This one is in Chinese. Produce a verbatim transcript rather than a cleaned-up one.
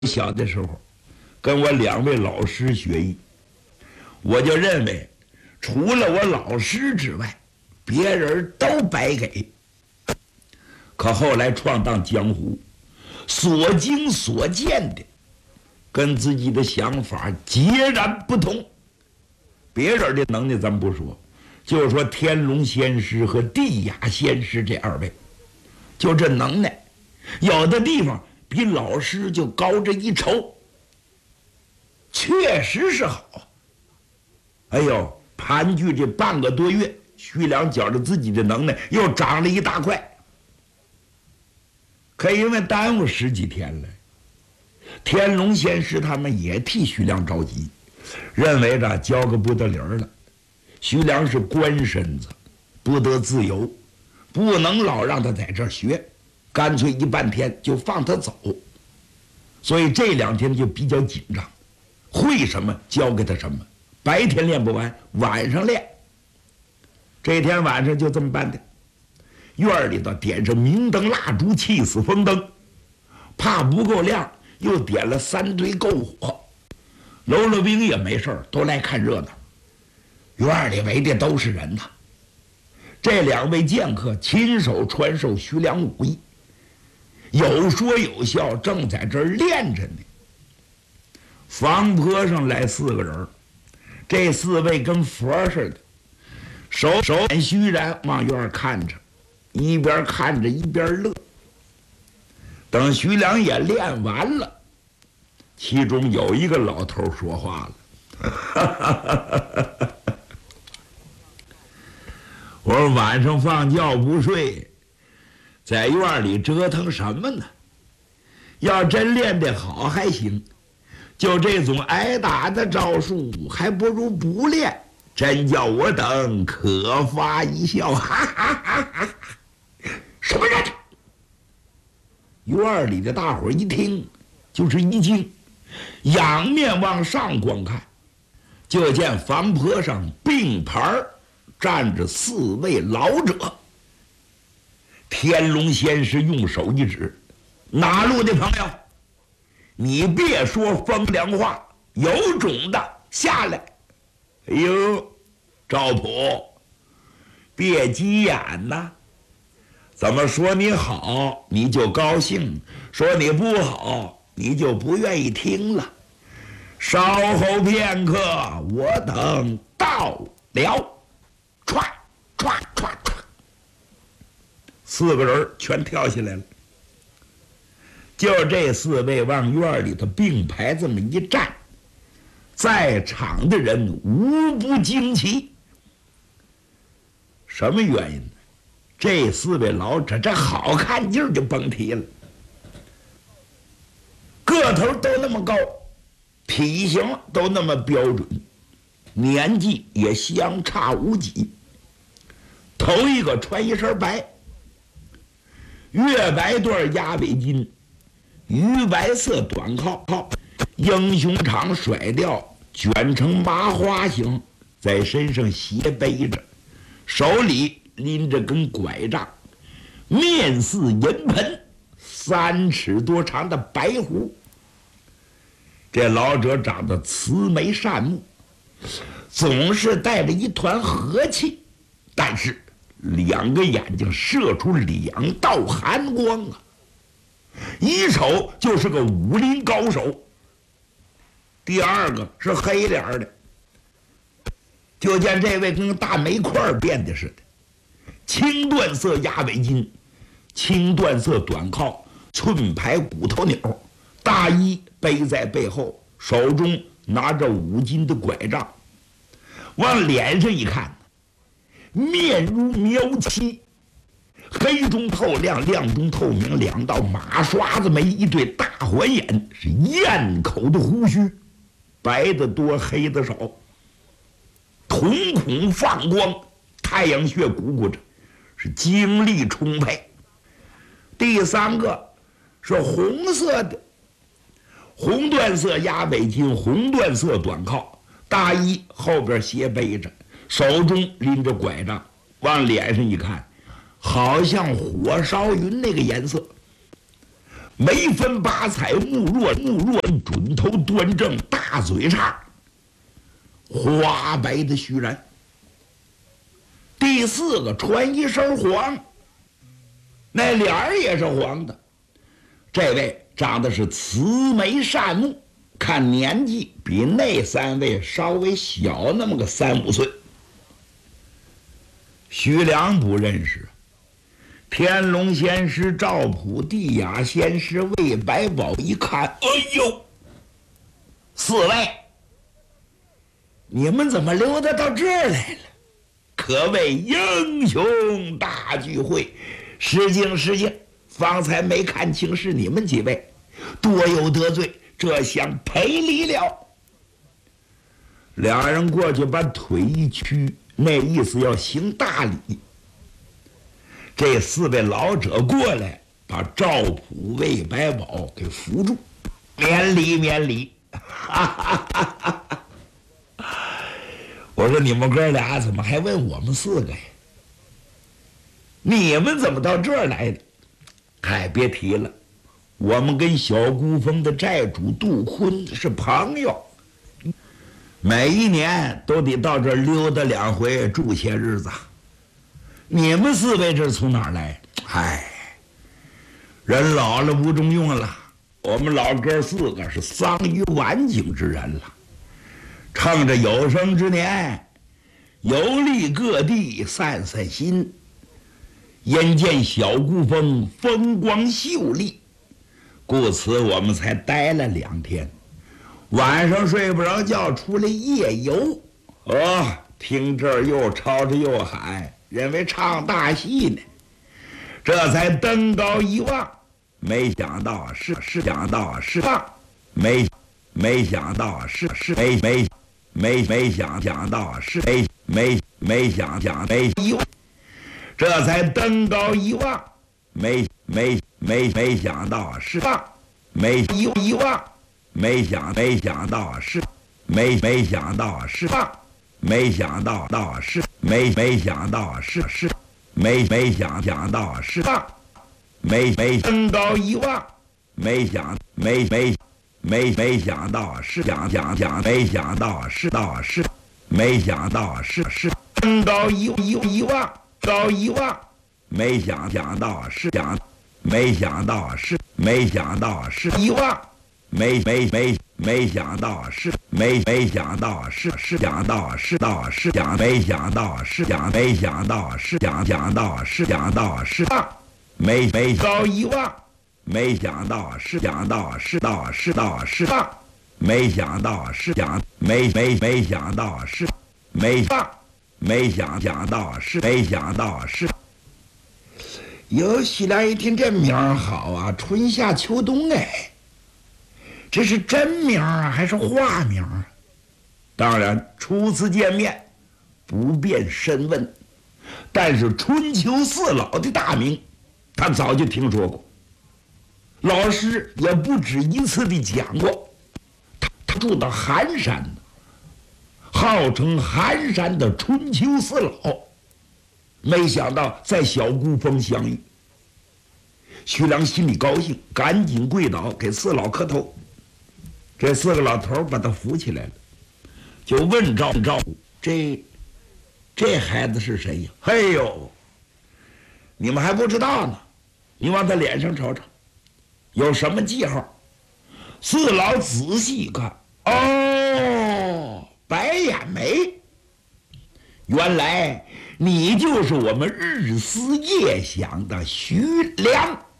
小的时候，跟我两位老师学艺，我就认为，除了我老师之外，别人都白给。可后来闯荡江湖，所经所见的，跟自己的想法截然不同。别人的能耐咱不说，就说天龙仙师和地雅仙师这二位，就这能耐，有的地方比老师就高着一筹，确实是好。哎呦，盘踞这半个多月，徐良觉着自己的能耐又长了一大块。可因为耽误十几天了，天龙仙师他们也替徐良着急，认为着交个不得理儿了。徐良是官身子，不得自由，不能老让他在这儿学，干脆一半天就放他走。所以这两天就比较紧张，会什么教给他什么，白天练不完，晚上练。这天晚上就这么办的，院里头点上明灯蜡烛，气死风灯，怕不够亮，又点了三堆篝火。喽啰兵也没事儿，都来看热闹。院里围的都是人呐。这两位剑客亲手传授徐良武艺，有说有笑，正在这儿练着呢。房坡上来四个人，这四位跟佛似的，手手眼虚然往院看着，一边看着一边乐。等徐良也练完了，其中有一个老头说话了：“我说晚上放觉不睡，在院里折腾什么呢？要真练得好还行，就这种挨打的招数，还不如不练。真叫我等可发一笑。”哈哈哈哈！什么人？院里的大伙一听，就是一惊，仰面往上观看，就见房坡上并排站着四位老者。天龙仙师用手一指：“哪路的朋友，你别说风凉话，有种的下来。”哎呦，赵普，别急眼呐！怎么说你好你就高兴，说你不好你就不愿意听了。稍后片刻，我等到了。唰唰唰唰，四个人全跳下来了。就这四位往院里头并排这么一站，在场的人无不惊奇。什么原因呢？这四位老者这好看劲儿就甭提了，个头都那么高，体型都那么标准，年纪也相差无几。头一个穿一身白，月白缎鸭尾巾，鱼白色短靠，英雄长甩掉，卷成麻花形，在身上斜背着，手里拎着根拐杖，面似银盆，三尺多长的白胡。这老者长得慈眉善目，总是带着一团和气，但是两个眼睛射出两道寒光啊，一瞅就是个武林高手。第二个是黑脸的，就见这位跟大煤块变的似的，青缎色鸭尾巾，青缎色短靠，寸排骨头钮，大衣背在背后，手中拿着五斤的拐杖，往脸上一看，面如描漆，黑中透亮，亮中透明，两道马刷子眉，一对大环眼，是咽口的胡须，白的多，黑的少，瞳孔放光，太阳穴鼓鼓着，是精力充沛。第三个是红色的，红缎色鸭尾巾，红缎色短靠，大衣后边斜背着，手中拎着拐杖，往脸上一看，好像火烧云那个颜色， 眉分八彩，目若目若准头端正，大嘴叉，花白的须髯。第四个穿一身黄，那脸儿也是黄的。这位长得是慈眉善目，看年纪比那三位稍微小那么个三五岁。徐良不认识，天龙仙师赵普、地雅仙师魏百宝一看，哎呦，四位，你们怎么溜达到这儿来了？可谓英雄大聚会，失敬失敬，方才没看清是你们几位，多有得罪，这厢赔礼了。两人过去把腿一屈，那意思要行大礼。这四位老者过来，把赵普、魏百宝给扶住，免礼免礼。哈哈哈哈哈！我说你们哥俩怎么还问我们四个呀？你们怎么到这儿来的？嗨，别提了，我们跟小孤峰的债主杜坤是朋友，每一年都得到这儿溜达两回，住些日子。你们四位这是从哪儿来？嗨，人老了无中用了，我们老哥四个是丧于晚景之人了。趁着有生之年，游历各地散散心。因见小孤峰风光秀丽，故此我们才待了两天。晚上睡不着觉，出来夜游。哦，听这儿又吵着又喊，认为唱大戏呢。这才登高一望，没想到是是想到是放，没没想到是是没没。没没想想到是没没没想想没一望，这才登高一望，没没没没想到是放，没一一望，没想没想到是没没想到是放，没想到到是没没想到是是没没想想到是放，没没登高一望，没想没没。没没想到是想想想，没想到是到是，没想到是是登高一一一望，高一望，没想想到是想，没想到是没想到是一望，没没没没想到是没没想到是是想到是到是想，没想到是想，没想到是想想到是想到是望，没没高一望。没想到是想到是到是到是放，没想到是想没没没想到是没放，没想想到是没想到是。有喜良一听这名儿好啊，春夏秋冬哎，这是真名啊还是化名啊？当然初次见面不便深问，但是春秋四老的大名他早就听说过。老师也不止一次地讲过，他他住到寒山，号称寒山的春秋四老，没想到在小孤峰相遇。徐良心里高兴，赶紧跪倒给四老磕头。这四个老头把他扶起来了，就问赵赵这这孩子是谁呀？嘿呦，你们还不知道呢，你往他脸上瞅瞅。有什么记号？四老仔细一看，哦，白眼眉。原来你就是我们日思夜想的徐良。